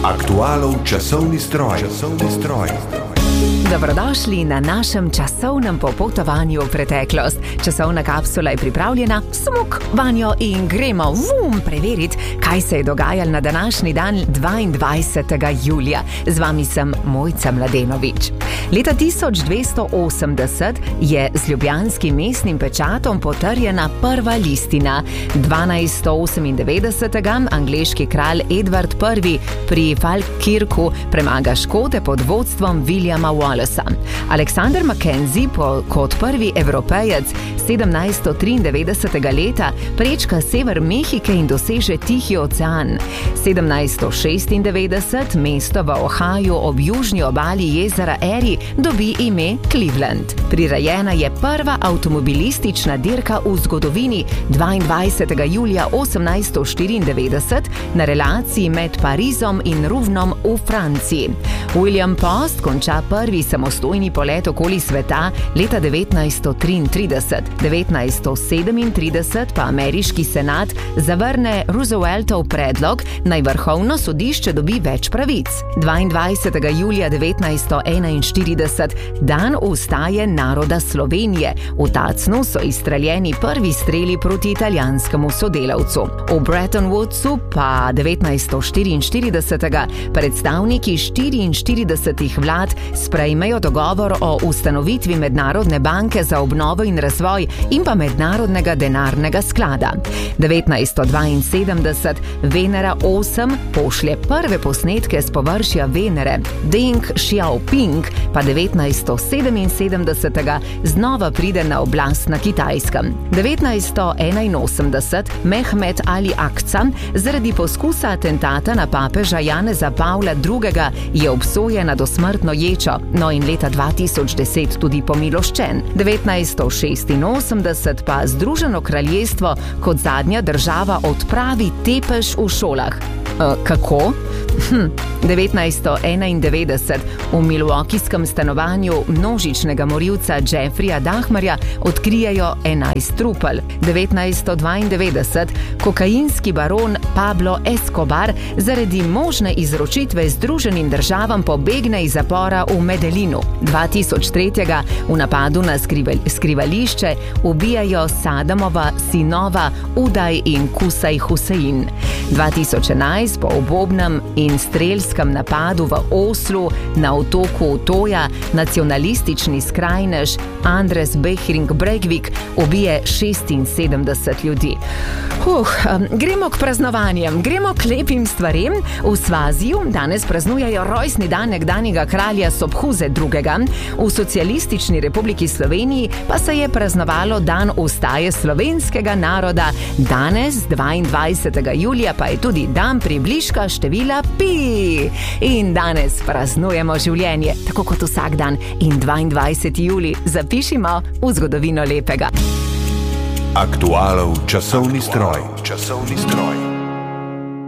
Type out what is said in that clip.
Aktualov časovni stroj. Dobrodošli na našem časovnem popotovanju v preteklost. Časovna kapsula je pripravljena, smuk vanjo in gremo preveriti, kaj se je dogajalo na današnji dan 22. julija. Z vami sem Mojca Mladenovič. Leta 1280 je z ljubljanskim mestnim pečatom potrjena prva listina. 1298. angleški kralj Edward I pri Falkirku premaga Škote pod vodstvom Williama Wallace. Alexander Mackenzie kot prvi Evropejec 1793. leta prečka sever Mehike in doseže Tihi ocean. 1796 mesto v Ohaju ob južni obali jezera Erie dobi ime Cleveland. Prirejena je prva avtomobilistična dirka v zgodovini 22. julija 1894 na relaciji med Parizom in Rouvnom v Franciji. William Post konča prvi samostojni polet okoli sveta leta 1933. 1937 pa ameriški senat zavrne Rooseveltov predlog, naj vrhovno sodišče dobi več pravic. 22. julija 1941 dan ustaje naroda Slovenije. V Tacnu so izstreljeni prvi streli proti italijanskemu sodelavcu. V Bretton Woodsu pa 1944 predstavniki 44 vlad sprejmejo dogovor o ustanovitvi Mednarodne banke za obnovo in razvoj in pa Mednarodnega denarnega sklada. 1972 Venera 8 pošlje prve posnetke z površja Venere. Deng Xiaoping pa 1977 znova pride na oblast na Kitajskem. 1981 Mehmet Ali Akca zaradi poskusa atentata na papeža Janeza Pavla II. Je obsojen na dosmrtno ječo, no in leta 2010 tudi pomiloščen. 1986 pa Združeno kraljestvo kot zadnja država odpravi tepež v šolah. Kako? 1991 v milwaukeeskem stanovanju množičnega morilca Jeffreya Dahmerja odkrijejo 11 trupel. 1992 kokainski baron Pablo Escobar zaradi možne izročitve Združenim državam pobegne iz zapora v Medellinu. 2003 v napadu na skrivališče ubijajo Sadamova sinova Udaj in Kusaj Husein. 2011 po obobnem in strelskem napadu v Oslu na otoku Utoja nacionalistični skrajnež Anders Behring Breivik ubije 76 ljudi. Gremo k praznovanjem, gremo k lepim stvarem. V Svaziju danes praznujejo rojstni dan nekdanjega kralja Sobhuze II. V Socialistični republiki Sloveniji pa se je praznovalo dan ustaje slovenskega naroda. Danes, 22. julija, pa je tudi dan približka števila pi. In danes praznujemo življenje, tako kot vsak dan. In 22. julij zapišimo v zgodovino lepega. Aktualov časovni stroj.